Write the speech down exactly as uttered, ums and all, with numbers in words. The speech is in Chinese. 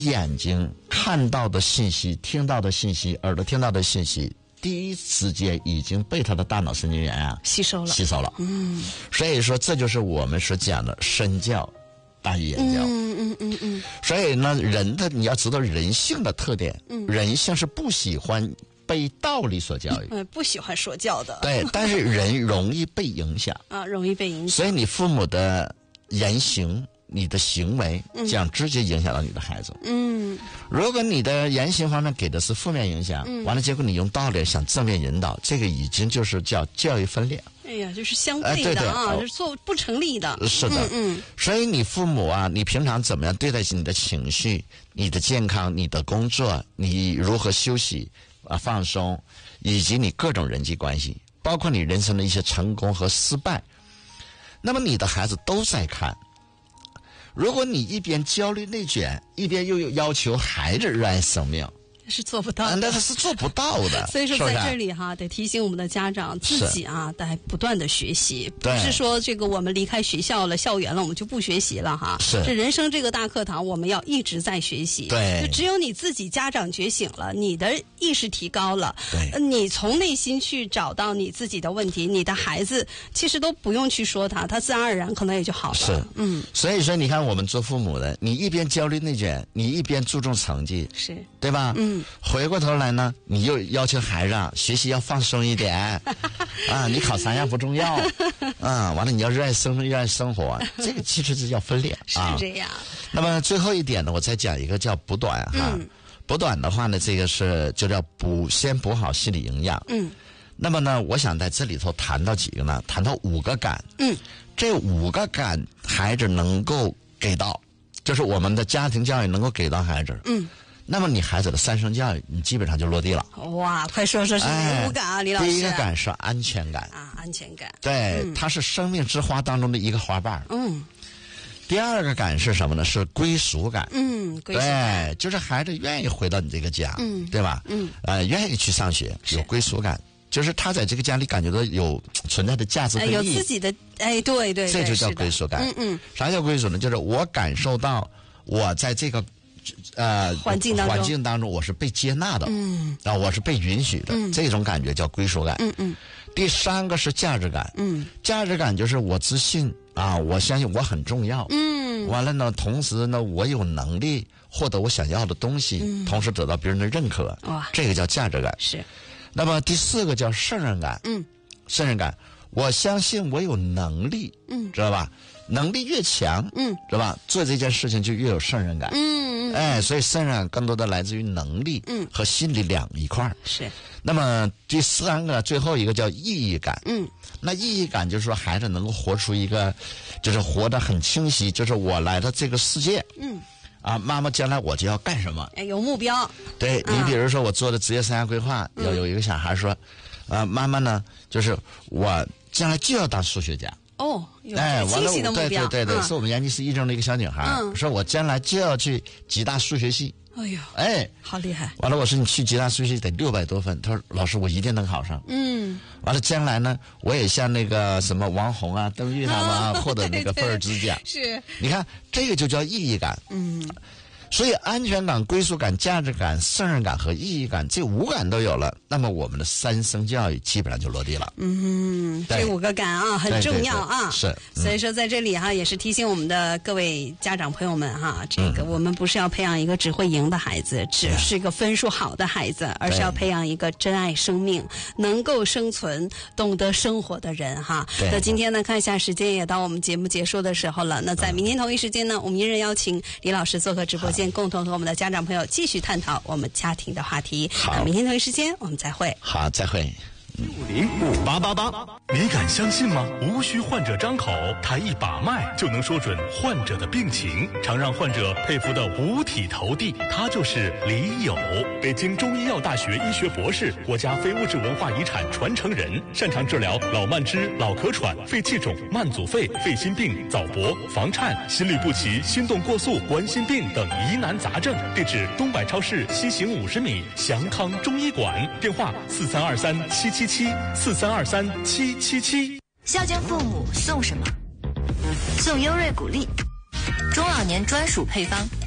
眼睛看到的信息、听到的信息、耳朵听到的信息，第一时间已经被他的大脑神经元啊吸收了， 吸收了。 嗯， 所以说这就是我们所讲的身教大于言教。 嗯嗯嗯嗯。 所以呢，人的你要知道人性的特点，嗯，人性是不喜欢被道理所教育， 嗯，不喜欢说教的。 对，但是人容易被影响啊，容易被影响。 所以你父母的言行。你的行为将直接影响到你的孩子。嗯，如果你的言行方面给的是负面影响，嗯，完了结果你用道理想正面引导，这个已经就是叫教育分裂。 哎呀，就是相悖的啊，呃、就是做不成立的。 是的， 嗯嗯。 所以你父母啊，你平常怎么样对待你的情绪、你的健康、你的工作，你如何休息啊、放松，以及你各种人际关系，包括你人生的一些成功和失败，那么你的孩子都在看。如果你一边焦虑内卷，一边又要求孩子热爱生命， 是做不到的， 那他是做不到的。 所以说在这里哈，得提醒我们的家长自己啊，得不断的学习，不是说这个我们离开学校了、校园了，我们就不学习了哈。 是， 这人生这个大课堂，我们要一直在学习。 对， 就只有你自己家长觉醒了，你的意识提高了， 对， 你从内心去找到你自己的问题，你的孩子其实都不用去说他，他自然而然可能也就好了。 是， 嗯。 所以说，你看我们做父母的，你一边焦虑内卷，你一边注重成绩， 是， 对吧？ 嗯。 回过头来呢，你又要求孩子啊，学习要放松一点啊，你考三样不重要啊，完了你要热爱生活，热爱生活，这个其实是叫分裂啊。 是这样。 那么最后一点呢，我再讲一个叫补短哈。嗯、补短的话呢，这个是就叫补，先补好心理营养。嗯。那么呢，我想在这里头谈到几个呢？谈到五个感。嗯。这五个感，孩子能够给到，就是我们的家庭教育能够给到孩子。嗯。那么你孩子的三生教育，你基本上就落地了。 哇，快说说是哪五感啊，李老师？ 第一个感是安全感啊，安全感。 对， 嗯、 它是生命之花当中的一个花瓣。 嗯。 第二个感是什么呢？是归属感。 嗯，归属感。 对，就是孩子愿意回到你这个家， 嗯， 对吧？ 嗯。 呃，愿意去上学，有归属感，就是他在这个家里感觉到有存在的价值和意义， 有自己的哎，对对对， 这就叫归属感。 嗯嗯。 啥叫归属呢？就是我感受到我在这个。呃， 环境当中， 环境当中我是被接纳的， 嗯， 啊，我是被允许的， 嗯， 这种感觉叫归属感， 嗯嗯。 第三个是价值感， 嗯， 价值感就是我自信啊，我相信我很重要， 嗯， 完了呢，同时呢，我有能力获得我想要的东西， 嗯， 同时得到别人的认可， 哇， 这个叫价值感。 是。 那么第四个叫胜任感， 嗯， 胜任感，我相信我有能力， 嗯， 知道吧？能力越强， 嗯， 知道吧？做这件事情就越有胜任感， 嗯嗯， 哎，所以胜任感更多的来自于能力， 嗯， 和心理两一块儿。 是。 那么第三个，最后一个叫意义感， 嗯， 那意义感就是说孩子能够活出一个，就是活得很清晰，就是我来到这个世界， 嗯， 啊，妈妈将来我就要干什么？ 哎，有目标。 对，你比如说我做的职业生涯规划， 嗯、 有有一个小孩说，啊，妈妈呢，就是我将来就要当数学家。 哦，有清晰的目标。 哎、对对对对， 嗯、 是我们延吉市一中的一个小女孩， 嗯、 说我将来就要去吉大数学系。 哎呦， 哎， 好厉害！ 完了，我说你去吉大数学系得六百多分，他说老师我一定能考上。 嗯， 完了，将来呢，我也像那个什么王红啊、邓玉他们啊，获得那个菲尔兹奖。 是， 你看这个就叫意义感。 嗯。 所以安全感、归属感、价值感、胜任感和意义感这五感都有了，那么我们的三生教育基本上就落地了。 嗯，这五个感啊很重要啊。 对对对是、 嗯，所以说在这里哈、啊、也是提醒我们的各位家长朋友们哈、啊，这个我们不是要培养一个只会赢的孩子，只是一个分数好的孩子，而是要培养一个珍爱生命、能够生存、懂得生活的人哈。那今天呢，看一下时间也到我们节目结束的时候了。那在明天同一时间呢，我们依然邀请李老师做客直播间。共同和我们的家长朋友继续探讨我们家庭的话题。好，明天同一时间我们再会。 好，再会。 五零五八八八，你敢相信吗？无需患者张口，抬一把脉就能说准患者的病情，常让患者佩服的五体投地。他就是李友，北京中医药大学医学博士，国家非物质文化遗产传承人，擅长治疗老慢支、老咳喘、肺气肿、慢阻肺、肺心病、早搏、房颤、心律不齐、心动过速、冠心病等疑难杂症。地址：东百超市西行五十米，祥康中医馆。电话：四三二三七七七四三二三七七七。 孝敬父母送什么？送优瑞谷粒，中老年专属配方，